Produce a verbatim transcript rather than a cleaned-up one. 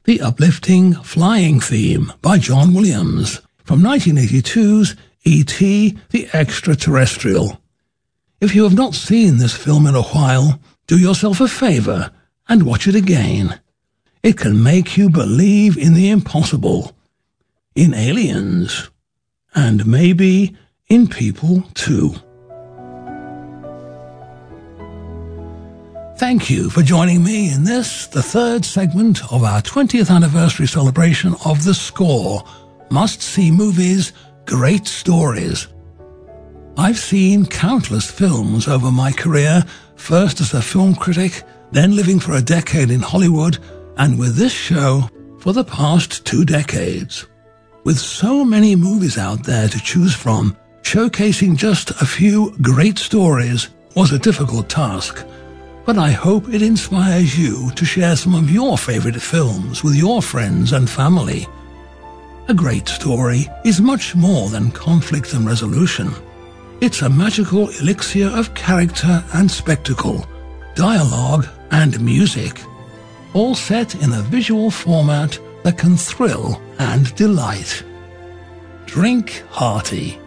the uplifting Flying Theme by John Williams from nineteen eighty-two's E T the Extraterrestrial. If you have not seen this film in a while, do yourself a favor and watch it again. It can make you believe in the impossible, in aliens, and maybe in people too. Thank you for joining me in this, the third segment of our twentieth anniversary celebration of The Score, Must-See Movies, Great Stories. I've seen countless films over my career, first as a film critic, then living for a decade in Hollywood, and with this show for the past two decades. With so many movies out there to choose from, showcasing just a few great stories was a difficult task. But I hope it inspires you to share some of your favorite films with your friends and family. A great story is much more than conflict and resolution. It's a magical elixir of character and spectacle, dialogue and music, all set in a visual format that can thrill and delight. Drink hearty.